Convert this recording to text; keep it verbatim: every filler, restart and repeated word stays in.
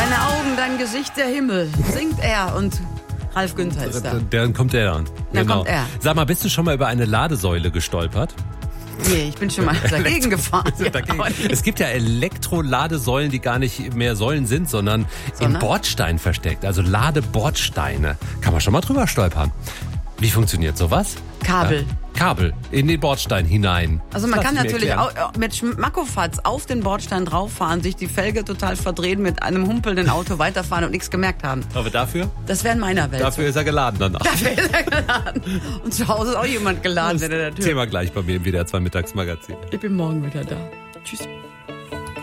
Deine Augen, dein Gesicht, der Himmel, singt er und Ralf Günther ist da. Dann kommt er an. Dann Genau. kommt er. Sag mal, bist du schon mal über eine Ladesäule gestolpert? Nee, ich bin schon mal dagegen gefahren. Ja, Dagegen. Es gibt ja Elektroladesäulen, die gar nicht mehr Säulen sind, sondern, Sondern? im Bordstein versteckt. Also Ladebordsteine. Kann man schon mal drüber stolpern. Wie funktioniert sowas? Kabel. Ja? Kabel in den Bordstein hinein. Also man Das kann darfst du mir natürlich erklären. auch mit Schmackofatz auf den Bordstein drauffahren, sich die Felge total verdrehen, mit einem humpelnden Auto weiterfahren und nichts gemerkt haben. Aber dafür? Das wäre in meiner Welt. Dafür ist er geladen danach. Dafür ist er geladen. Und zu Hause ist auch jemand geladen, wenn er der Tür. Thema gleich bei mir im W D R zwei Mittagsmagazin. Ich bin morgen wieder da. Tschüss.